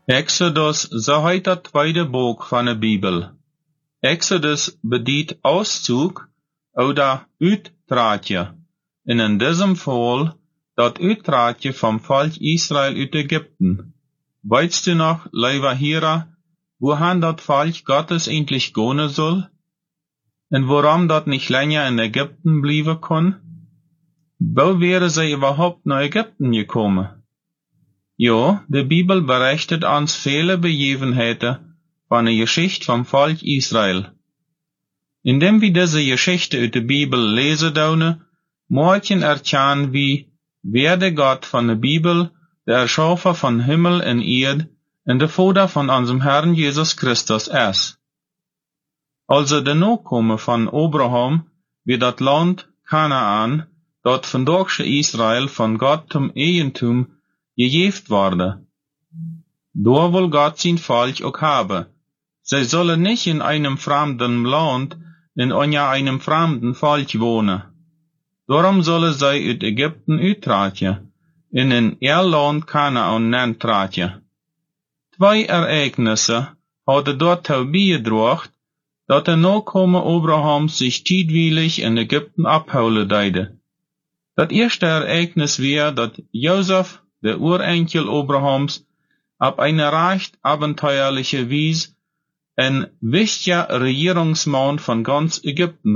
Exodus, so heet dat tweede boek van de Bibel. Exodus bediet Auszug oder Uittraatje. En in diesem Fall dat Uittraatje vom Volk Israel uit Ägypten. Weißt du noch, lieber Hörer, wohin dat Volk Gottes endlich gehen soll? Und warum dat nicht länger in Ägypten bleiben kann? Wo wäre sie überhaupt nach Ägypten gekommen? Ja, die Bibel berichtet uns viele Begebenheiten von der Geschichte vom Volk Israel. Indem wir diese Geschichte uit der Bibel lesen dürfen, morgen erkennen wir, wer der Gott von der Bibel, der Erschaffer von Himmel und Erde und der Vater von unserem Herrn Jesus Christus ist. Also der Nachkomme von Abraham wird das Land Kanaan, dort von deutsche Israel von Gott zum Eigentum gegeben worden. Da will Gott sein Volk auch haben. Sie sollen nicht in einem fremden Land, in einem fremden Volk wohnen. Darum sollen sie uit Ägypten uittreten, in ein Land Kanaan nantreten. Zwei Ereignisse hadden dort beigebracht, dat der Nachkomme Abrahams sich tijdweilig in Ägypten abholen deide. Dat erste Ereignis war, dat Josef, der Urenkel Abrahams, ab eine recht abenteuerliche Weise ein wichtiger Regierungsmann von ganz Ägypten